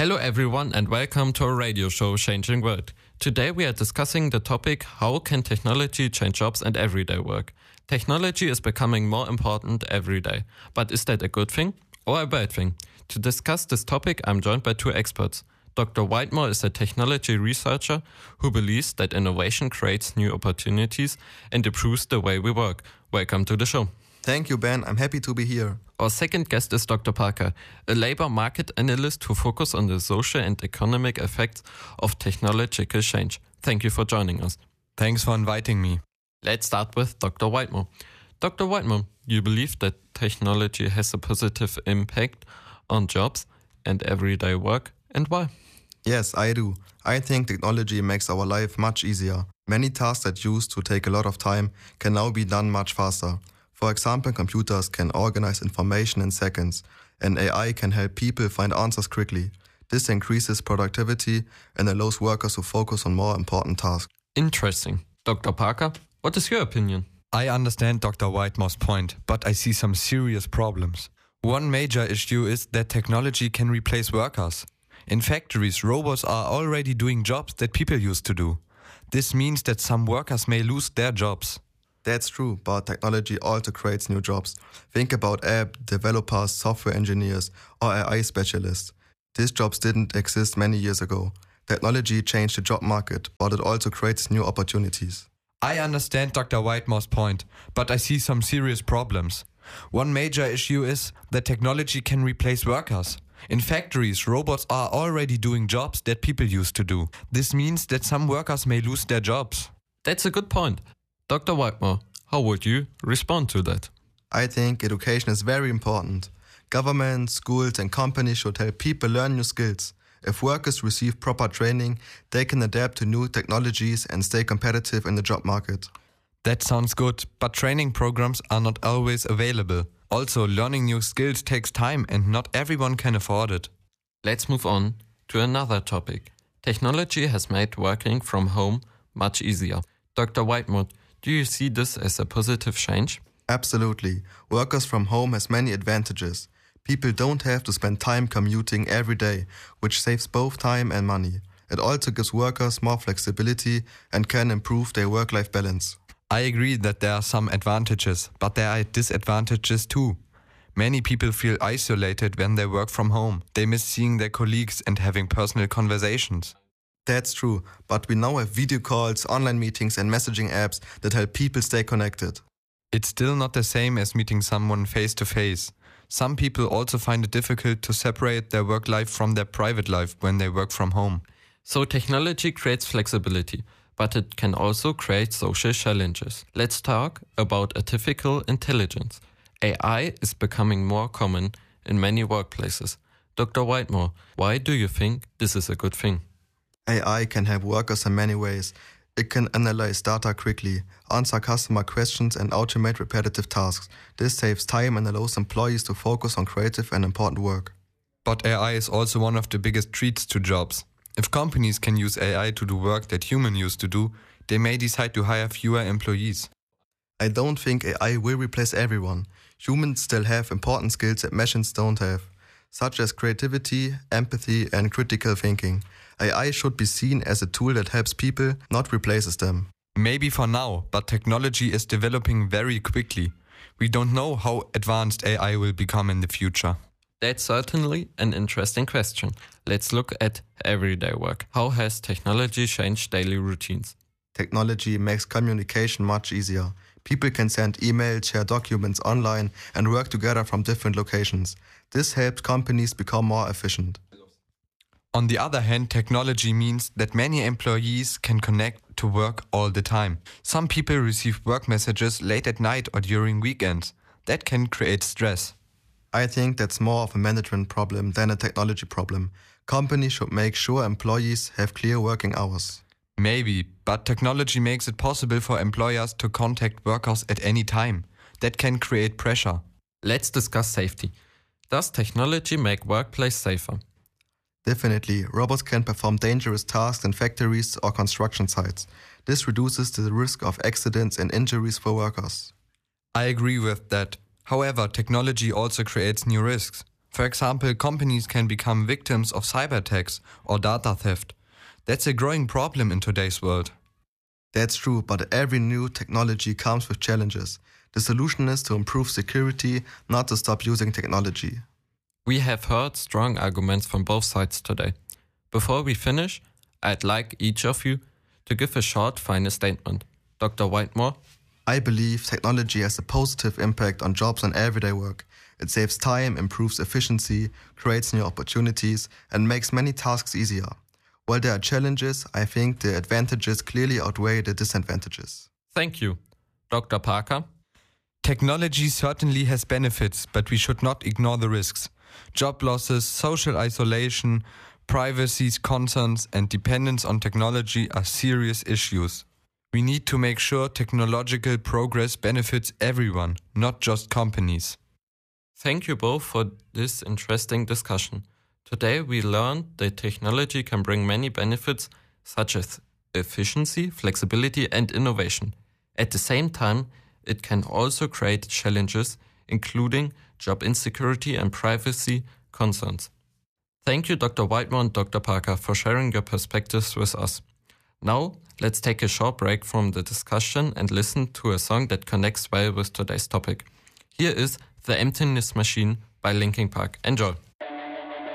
Hello everyone and welcome to our radio show Changing World. Today we are discussing the topic how can technology change jobs and everyday work. Technology is becoming more important every day, but is that a good thing or a bad thing? To discuss this topic I'm joined by two experts. Dr. Whitemore is a technology researcher who believes that innovation creates new opportunities and improves the way we work. Welcome to the show. Thank you, Ben. I'm happy to be here. Our second guest is Dr. Parker, a labor market analyst who focuses on the social and economic effects of technological change. Thank you for joining us. Thanks for inviting me. Let's start with Dr. Whitemore. Dr. Whitemore, you believe that technology has a positive impact on jobs and everyday work, and why? Yes, I do. I think technology makes our life much easier. Many tasks that used to take a lot of time can now be done much faster. For example, computers can organize information in seconds, and AI can help people find answers quickly. This increases productivity and allows workers to focus on more important tasks. Interesting. Dr. Parker, what is your opinion? I understand Dr. Whitemore's point, but I see some serious problems. One major issue is that technology can replace workers. In factories, robots are already doing jobs that people used to do. This means that some workers may lose their jobs. That's true, but technology also creates new jobs. Think about app developers, software engineers, or AI specialists. These jobs didn't exist many years ago. Technology changed the job market, but it also creates new opportunities. I understand Dr. Whitemore's point, but I see some serious problems. One major issue is that technology can replace workers. In factories, robots are already doing jobs that people used to do. This means that some workers may lose their jobs. That's a good point. Dr. Whitemore, how would you respond to that? I think education is very important. Governments, schools and companies should help people learn new skills. If workers receive proper training, they can adapt to new technologies and stay competitive in the job market. That sounds good, but training programs are not always available. Also, learning new skills takes time and not everyone can afford it. Let's move on to another topic. Technology has made working from home much easier. Dr. Whitemore, do you see this as a positive change? Absolutely. Workers from home has many advantages. People don't have to spend time commuting every day, which saves both time and money. It also gives workers more flexibility and can improve their work-life balance. I agree that there are some advantages, but there are disadvantages too. Many people feel isolated when they work from home. They miss seeing their colleagues and having personal conversations. That's true, but we now have video calls, online meetings and messaging apps that help people stay connected. It's still not the same as meeting someone face to face. Some people also find it difficult to separate their work life from their private life when they work from home. So technology creates flexibility, but it can also create social challenges. Let's talk about artificial intelligence. AI is becoming more common in many workplaces. Dr. Whitemore, why do you think this is a good thing? AI can help workers in many ways. It can analyze data quickly, answer customer questions and automate repetitive tasks. This saves time and allows employees to focus on creative and important work. But AI is also one of the biggest threats to jobs. If companies can use AI to do work that humans used to do, they may decide to hire fewer employees. I don't think AI will replace everyone. Humans still have important skills that machines don't have, such as creativity, empathy and critical thinking. AI should be seen as a tool that helps people, not replaces them. Maybe for now, but technology is developing very quickly. We don't know how advanced AI will become in the future. That's certainly an interesting question. Let's look at everyday work. How has technology changed daily routines? Technology makes communication much easier. People can send emails, share documents online and work together from different locations. This helps companies become more efficient. On the other hand, technology means that many employees can connect to work all the time. Some people receive work messages late at night or during weekends. That can create stress. I think that's more of a management problem than a technology problem. Companies should make sure employees have clear working hours. Maybe, but technology makes it possible for employers to contact workers at any time. That can create pressure. Let's discuss safety. Does technology make workplace safer? Definitely, robots can perform dangerous tasks in factories or construction sites. This reduces the risk of accidents and injuries for workers. I agree with that. However, technology also creates new risks. For example, companies can become victims of cyber attacks or data theft. That's a growing problem in today's world. That's true, but every new technology comes with challenges. The solution is to improve security, not to stop using technology. We have heard strong arguments from both sides today. Before we finish, I'd like each of you to give a short final statement. Dr. Whitemore? I believe technology has a positive impact on jobs and everyday work. It saves time, improves efficiency, creates new opportunities, and makes many tasks easier. While there are challenges, I think the advantages clearly outweigh the disadvantages. Thank you. Dr. Parker? Technology certainly has benefits, but we should not ignore the risks. Job losses, social isolation, privacy concerns, and dependence on technology are serious issues. We need to make sure technological progress benefits everyone, not just companies. Thank you both for this interesting discussion. Today we learned that technology can bring many benefits such as efficiency, flexibility and innovation. At the same time, it can also create challenges, including job insecurity and privacy concerns. Thank you, Dr. Whitemore and Dr. Parker, for sharing your perspectives with us. Now, let's take a short break from the discussion and listen to a song that connects well with today's topic. Here is The Emptiness Machine by Linkin Park. Enjoy!